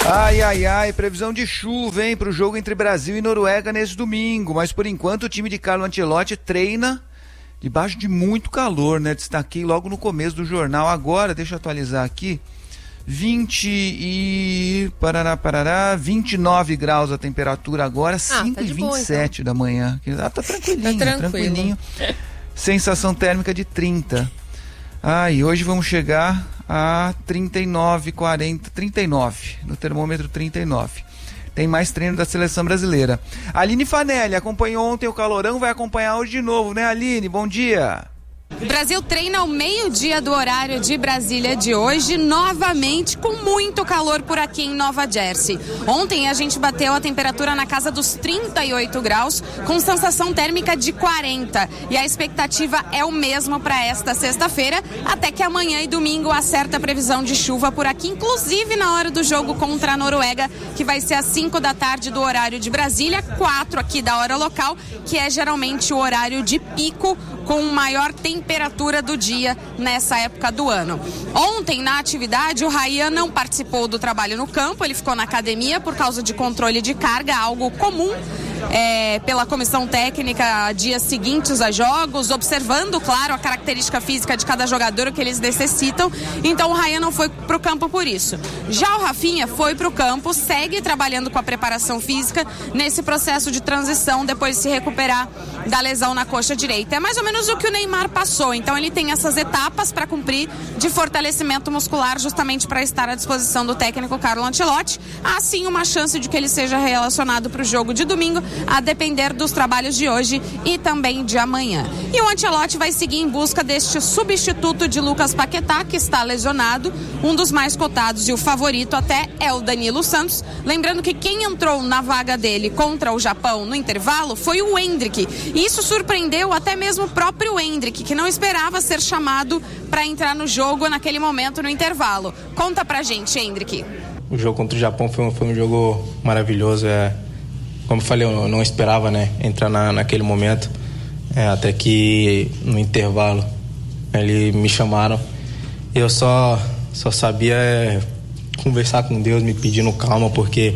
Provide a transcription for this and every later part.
Ai, previsão de chuva, hein, pro jogo entre Brasil e Noruega nesse domingo, mas por enquanto o time de Carlo Ancelotti treina debaixo de muito calor, né? Destaquei logo no começo do jornal. Agora, deixa eu atualizar aqui, 29 graus a temperatura agora, 5h27 da manhã. Tá tranquilinho, tranquilinho. Sensação térmica de 30. E hoje vamos chegar a 39, 40, 39, no termômetro 39. Tem mais treino da seleção brasileira. Aline Fanelli acompanhou ontem o calorão, vai acompanhar hoje de novo, né, Aline? Bom dia. O Brasil treina ao meio-dia do horário de Brasília de hoje, novamente com muito calor por aqui em Nova Jersey. Ontem a gente bateu a temperatura na casa dos 38 graus, com sensação térmica de 40. E a expectativa é o mesmo para esta sexta-feira, até que amanhã e domingo há certa previsão de chuva por aqui, inclusive na hora do jogo contra a Noruega, que vai ser às 5 da tarde do horário de Brasília, 4 aqui da hora local, que é geralmente o horário de pico, com maior temperatura do dia nessa época do ano. Ontem, na atividade, o Ryan não participou do trabalho no campo, ele ficou na academia por causa de controle de carga, algo comum pela comissão técnica dias seguintes a jogos, observando, claro, a característica física de cada jogador, o que eles necessitam. Então o Ryan não foi pro campo por isso. Já o Rafinha foi pro campo, segue trabalhando com a preparação física nesse processo de transição depois de se recuperar da lesão na coxa direita. É mais ou menos o que o Neymar passou, então ele tem essas etapas para cumprir de fortalecimento muscular, justamente para estar à disposição do técnico Carlo Ancelotti. Há sim uma chance de que ele seja relacionado para o jogo de domingo, a depender dos trabalhos de hoje e também de amanhã. E o Ancelotti vai seguir em busca deste substituto de Lucas Paquetá, que está lesionado. Um dos mais cotados e o favorito até é o Danilo Santos. Lembrando que quem entrou na vaga dele contra o Japão no intervalo foi o Endrick. E isso surpreendeu até mesmo o próprio Endrick, que não esperava ser chamado para entrar no jogo naquele momento no intervalo. Conta pra gente, Endrick. O jogo contra o Japão foi um jogo maravilhoso. Como eu falei, eu não esperava, né, entrar naquele momento. Até que no intervalo eles me chamaram. Eu só sabia conversar com Deus, me pedindo calma, porque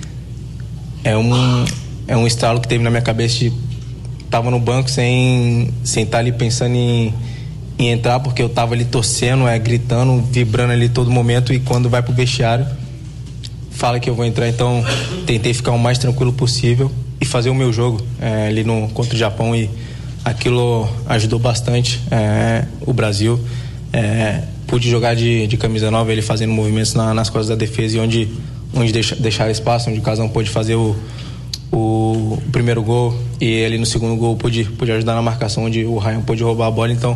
é um estalo que teve na minha cabeça de tava no banco sem estar ali pensando em entrar, porque eu tava ali torcendo, gritando, vibrando ali todo momento, e quando vai pro vestiário fala que eu vou entrar. Então tentei ficar o mais tranquilo possível e fazer o meu jogo ali contra o Japão, e aquilo ajudou bastante o Brasil. Pude jogar de camisa 9, ele fazendo movimentos nas costas da defesa, e onde deixar espaço, onde o Casão pôde fazer o primeiro gol, e ele no segundo gol pude ajudar na marcação, onde o Ryan pôde roubar a bola. Então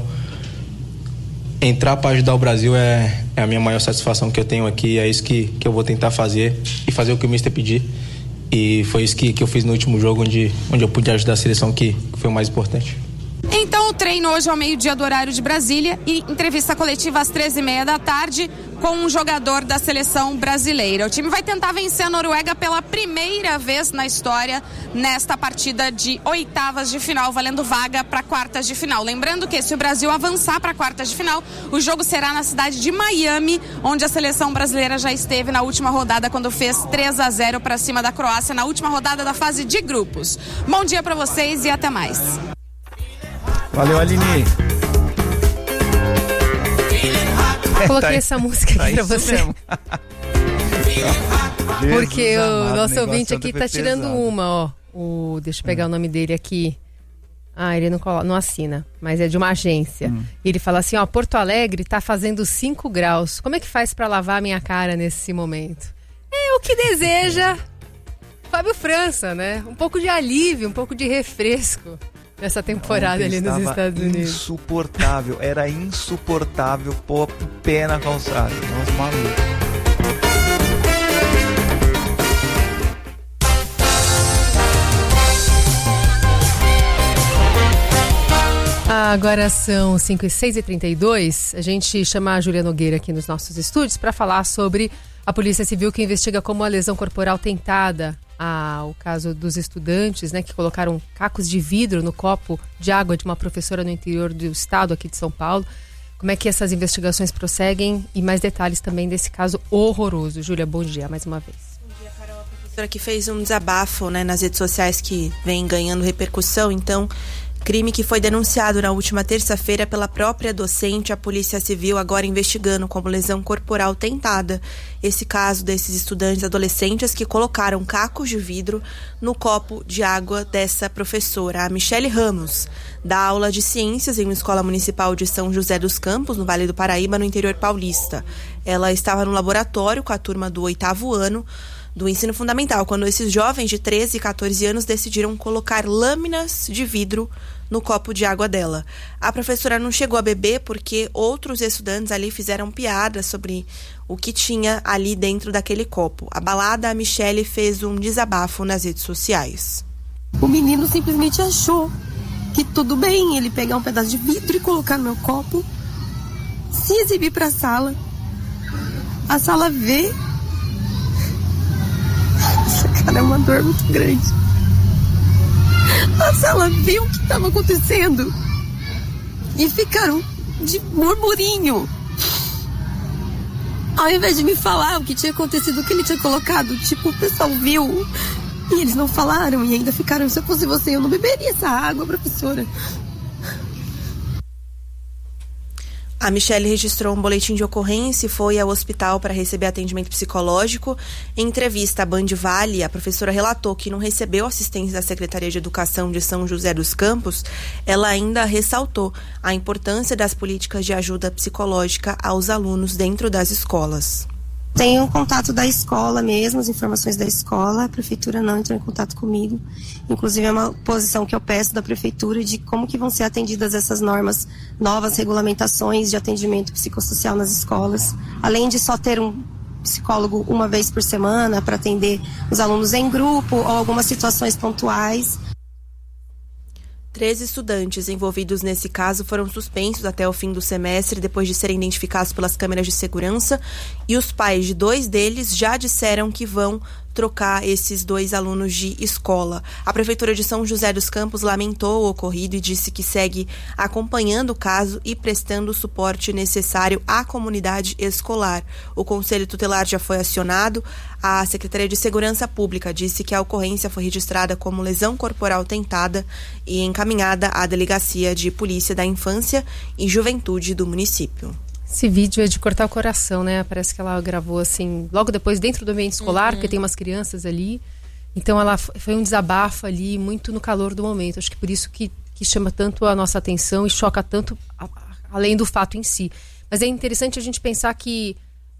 entrar para ajudar o Brasil é a minha maior satisfação que eu tenho aqui. É isso que eu vou tentar fazer, e fazer o que o mister pedir, e foi isso que eu fiz no último jogo, onde eu pude ajudar a seleção, que foi o mais importante. Então o treino hoje ao meio-dia do horário de Brasília, e entrevista coletiva às 13h30 da tarde com um jogador da seleção brasileira. O time vai tentar vencer a Noruega pela primeira vez na história nesta partida de oitavas de final, valendo vaga para quartas de final. Lembrando que se o Brasil avançar para quartas de final, o jogo será na cidade de Miami, onde a seleção brasileira já esteve na última rodada, quando fez 3-0 para cima da Croácia na última rodada da fase de grupos. Bom dia para vocês e até mais. Valeu, Aline. Coloquei essa música aqui pra você. Porque o nosso ouvinte aqui tá tirando uma, ó. Deixa eu pegar o nome dele aqui. Ele não assina, mas é de uma agência. E ele fala assim, ó, Porto Alegre tá fazendo 5 graus. Como é que faz pra lavar a minha cara nesse momento? É o que deseja Fábio França, né? Um pouco de alívio, um pouco de refresco nessa temporada ali nos Estados Unidos. Insuportável, era insuportável pôr o pé na calçada. Nossa, maluco. Agora são 5h32. A gente chama a Júlia Nogueira aqui nos nossos estúdios para falar sobre a Polícia Civil, que investiga como a lesão corporal tentada o caso dos estudantes, né, que colocaram cacos de vidro no copo de água de uma professora no interior do estado aqui de São Paulo. como é que essas investigações prosseguem e mais detalhes também desse caso horroroso. Júlia, bom dia mais uma vez. Bom dia, Carol. A professora que fez um desabafo, né, nas redes sociais que vem ganhando repercussão. Então, crime que foi denunciado na última terça-feira pela própria docente, a Polícia Civil agora investigando como lesão corporal tentada. Esse caso desses estudantes adolescentes que colocaram cacos de vidro no copo de água dessa professora, a Michele Ramos, da aula de ciências em uma escola municipal de São José dos Campos, no Vale do Paraíba, no interior paulista. Ela estava no laboratório com a turma do 8º ano do ensino fundamental, quando esses jovens de 13 e 14 anos decidiram colocar lâminas de vidro no copo de água dela. A professora não chegou a beber porque outros estudantes ali fizeram piada sobre o que tinha ali dentro daquele copo. Abalada, a Michele fez um desabafo nas redes sociais. O menino simplesmente achou que tudo bem ele pegar um pedaço de vidro e colocar no meu copo, se exibir para a sala ver. Essa cara é uma dor muito grande. A sala viu o que estava acontecendo e ficaram de murmurinho. Ao invés de me falar o que tinha acontecido, o que ele tinha colocado, tipo, o pessoal viu e eles não falaram e ainda ficaram, se eu fosse você, eu não beberia essa água, professora. A Michele registrou um boletim de ocorrência e foi ao hospital para receber atendimento psicológico. Em entrevista à Band Vale, a professora relatou que não recebeu assistência da Secretaria de Educação de São José dos Campos. Ela ainda ressaltou a importância das políticas de ajuda psicológica aos alunos dentro das escolas. Tenho o contato da escola mesmo, as informações da escola. A prefeitura não entrou em contato comigo. Inclusive é uma posição que eu peço da prefeitura de como que vão ser atendidas essas normas, novas regulamentações de atendimento psicossocial nas escolas. Além de só ter um psicólogo uma vez por semana para atender os alunos em grupo ou algumas situações pontuais. 13 estudantes envolvidos nesse caso foram suspensos até o fim do semestre, depois de serem identificados pelas câmeras de segurança, e os pais de 2 deles já disseram que vão trocar esses 2 alunos de escola. A Prefeitura de São José dos Campos lamentou o ocorrido e disse que segue acompanhando o caso e prestando o suporte necessário à comunidade escolar. O Conselho Tutelar já foi acionado. A Secretaria de Segurança Pública disse que a ocorrência foi registrada como lesão corporal tentada e encaminhada à Delegacia de Polícia da Infância e Juventude do município. Esse vídeo é de cortar o coração, né? Parece que ela gravou assim, logo depois dentro do ambiente escolar, porque tem umas crianças ali. Então ela foi um desabafo ali, muito no calor do momento. Acho que por isso que chama tanto a nossa atenção e choca tanto, além do fato em si. Mas é interessante a gente pensar que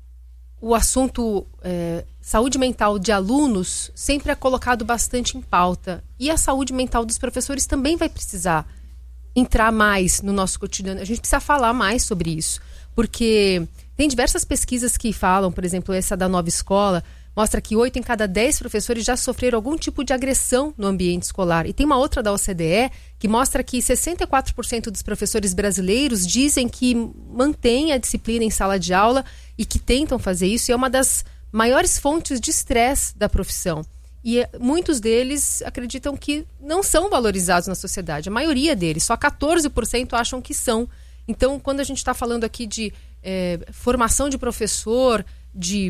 o assunto saúde mental de alunos sempre é colocado bastante em pauta. E a saúde mental dos professores também vai precisar entrar mais no nosso cotidiano. A gente precisa falar mais sobre isso. Porque tem diversas pesquisas que falam, por exemplo, essa da Nova Escola, mostra que 8 em cada 10 professores já sofreram algum tipo de agressão no ambiente escolar. E tem uma outra da OCDE que mostra que 64% dos professores brasileiros dizem que mantêm a disciplina em sala de aula e que tentam fazer isso. E é uma das maiores fontes de estresse da profissão. E muitos deles acreditam que não são valorizados na sociedade. A maioria deles, só 14% acham que são. Então, quando a gente está falando aqui de formação de professor, de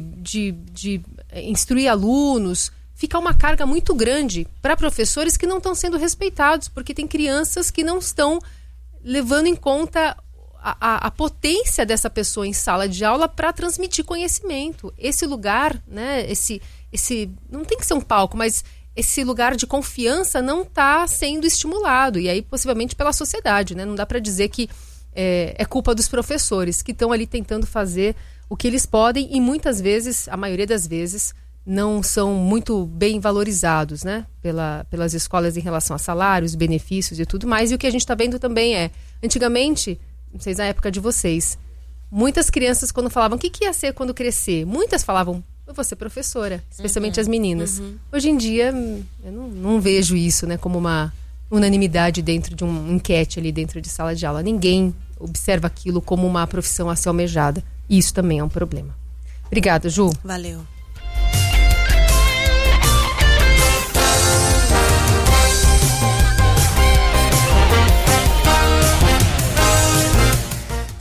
instruir alunos, fica uma carga muito grande para professores que não estão sendo respeitados, porque tem crianças que não estão levando em conta a potência dessa pessoa em sala de aula para transmitir conhecimento. Esse lugar, né, esse não tem que ser um palco, mas esse lugar de confiança não está sendo estimulado, e aí possivelmente pela sociedade, né? Não dá para dizer que é culpa dos professores que estão ali tentando fazer o que eles podem e muitas vezes, a maioria das vezes, não são muito bem valorizados, né? Pelas escolas em relação a salários, benefícios e tudo mais. E o que a gente está vendo também antigamente, não sei se na época de vocês, muitas crianças quando falavam o que ia ser quando crescer, muitas falavam, eu vou ser professora, especialmente as meninas. Hoje em dia, eu não vejo isso, né, como uma unanimidade dentro de uma enquete ali dentro de sala de aula. Ninguém observa aquilo como uma profissão a ser almejada. E isso também é um problema. Obrigada, Ju. Valeu.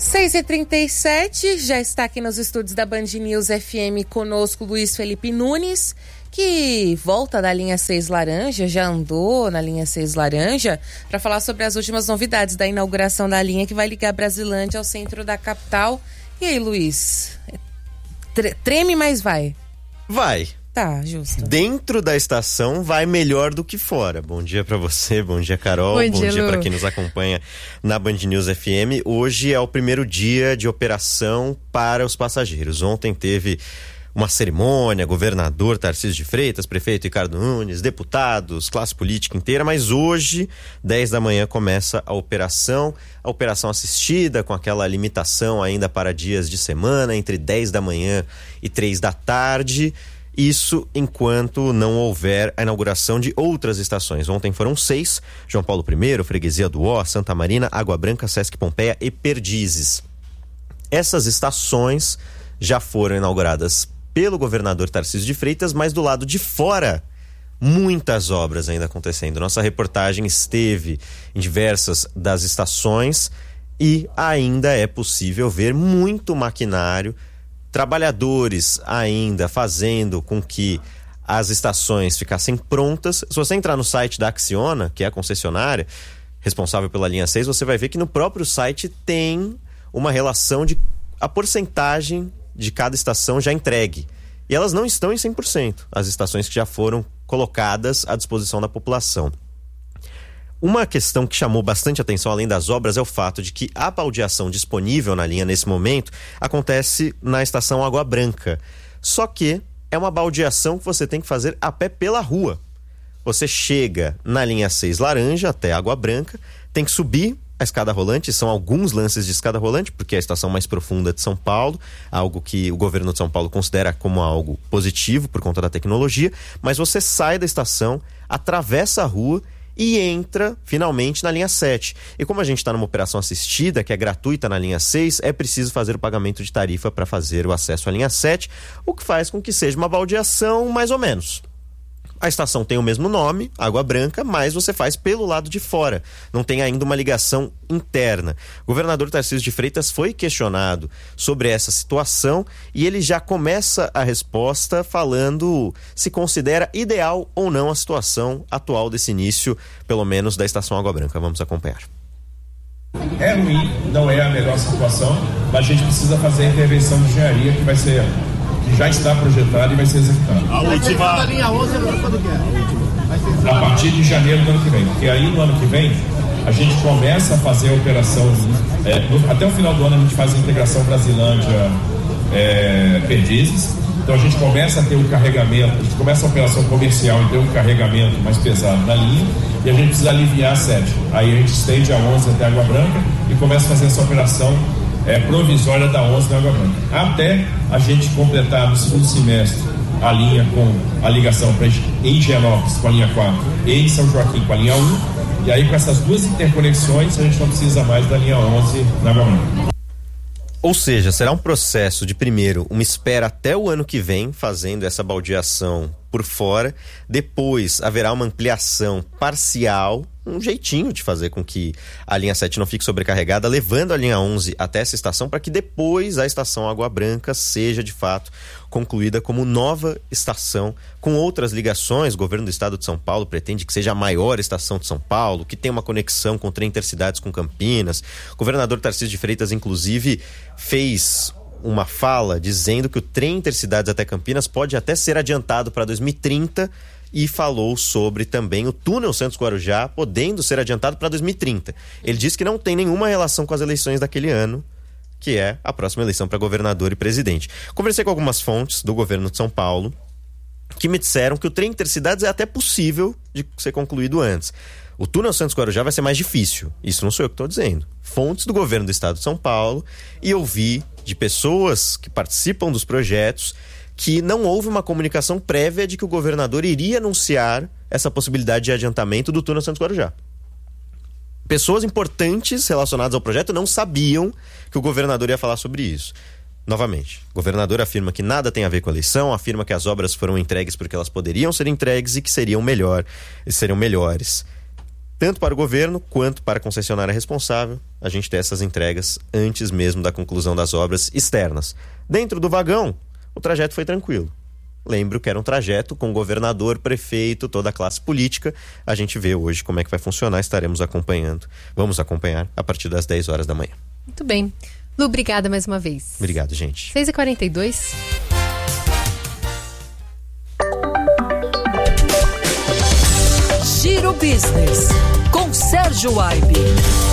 6h37, já está aqui nos estúdios da Band News FM conosco Luiz Felipe Nunes, que volta da linha 6 laranja, já andou na linha 6 laranja, para falar sobre as últimas novidades da inauguração da linha que vai ligar Brasilândia ao centro da capital. E aí, Luiz? Treme, mas vai? Vai. Tá, justo. Dentro da estação vai melhor do que fora. Bom dia pra você, bom dia Carol, bom dia pra quem nos acompanha na Band News FM. Hoje é o primeiro dia de operação para os passageiros. Ontem teve uma cerimônia, governador Tarcísio de Freitas, prefeito Ricardo Nunes, deputados, classe política inteira, mas hoje, 10 da manhã, começa a operação assistida, com aquela limitação ainda para dias de semana, entre 10 da manhã e 3 da tarde. Isso enquanto não houver a inauguração de outras estações. Ontem foram 6, João Paulo I, Freguesia do Ó, Santa Marina, Água Branca, Sesc Pompeia e Perdizes. Essas estações já foram inauguradas pelo governador Tarcísio de Freitas, mas do lado de fora, muitas obras ainda acontecendo. Nossa reportagem esteve em diversas das estações e ainda é possível ver muito maquinário, trabalhadores ainda fazendo com que as estações ficassem prontas. Se você entrar no site da Acciona, que é a concessionária responsável pela linha 6, você vai ver que no próprio site tem uma relação de a porcentagem de cada estação já entregue. E elas não estão em 100%, as estações que já foram colocadas à disposição da população. Uma questão que chamou bastante atenção, além das obras, é o fato de que a baldeação disponível na linha nesse momento acontece na estação Água Branca. Só que é uma baldeação que você tem que fazer a pé pela rua. Você chega na linha 6 laranja até Água Branca, tem que subir a escada rolante, são alguns lances de escada rolante, porque é a estação mais profunda de São Paulo, algo que o governo de São Paulo considera como algo positivo por conta da tecnologia, mas você sai da estação, atravessa a rua e entra finalmente na linha 7. E como a gente está numa operação assistida, que é gratuita na linha 6, é preciso fazer o pagamento de tarifa para fazer o acesso à linha 7, o que faz com que seja uma baldeação mais ou menos. A estação tem o mesmo nome, Água Branca, mas você faz pelo lado de fora. Não tem ainda uma ligação interna. O governador Tarcísio de Freitas foi questionado sobre essa situação e ele já começa a resposta falando se considera ideal ou não a situação atual desse início, pelo menos da estação Água Branca. Vamos acompanhar. É ruim, não é a melhor situação, mas a gente precisa fazer a intervenção de engenharia que já está projetada e vai ser executada. A última linha 11 a partir de janeiro do ano que vem, porque aí no ano que vem a gente começa a fazer a operação, até o final do ano a gente faz a integração Brasilândia Perdizes, então a gente começa a ter um carregamento, a gente começa a operação comercial e ter um carregamento mais pesado na linha, e a gente precisa aliviar a 7. Aí a gente estende a 11 até Água Branca e começa a fazer essa operação provisória da 11 da Água Branca, até a gente completar no segundo semestre a linha com a ligação em Higienópolis com a linha 4 e em São Joaquim com a linha 1, e aí com essas duas interconexões a gente não precisa mais da linha 11 na Água Branca. Ou seja, será um processo de, primeiro, uma espera até o ano que vem, fazendo essa baldeação por fora. Depois haverá uma ampliação parcial, um jeitinho de fazer com que a linha 7 não fique sobrecarregada, levando a linha 11 até essa estação, para que depois a estação Água Branca seja, de fato, concluída como nova estação, com outras ligações. O governo do estado de São Paulo pretende que seja a maior estação de São Paulo, que tenha uma conexão com o trem Intercidades com Campinas. O governador Tarcísio de Freitas, inclusive, fez uma fala dizendo que o trem Intercidades até Campinas pode até ser adiantado para 2030 e falou sobre também o túnel Santos-Guarujá podendo ser adiantado para 2030. Ele disse que não tem nenhuma relação com as eleições daquele ano, que é a próxima eleição para governador e presidente. Conversei com algumas fontes do governo de São Paulo que me disseram que o trem Intercidades é até possível de ser concluído antes. O túnel Santos-Guarujá vai ser mais difícil. Isso não sou eu que estou dizendo. Fontes do governo do estado de São Paulo, e ouvi de pessoas que participam dos projetos que não houve uma comunicação prévia de que o governador iria anunciar essa possibilidade de adiantamento do túnel Santos-Guarujá. Pessoas importantes relacionadas ao projeto não sabiam que o governador ia falar sobre isso. Novamente, o governador afirma que nada tem a ver com a eleição, afirma que as obras foram entregues porque elas poderiam ser entregues e que seriam melhores, tanto para o governo quanto para a concessionária responsável. a gente ter essas entregas antes mesmo da conclusão das obras externas. Dentro do vagão, o trajeto foi tranquilo. Lembro que era um trajeto com governador, prefeito, toda a classe política. A gente vê hoje como é que vai funcionar, estaremos acompanhando. Vamos acompanhar a partir das 10 horas da manhã. Muito bem. Lu, obrigada mais uma vez. Obrigado, gente. 6h42. Giro Business, com Sérgio Aibe.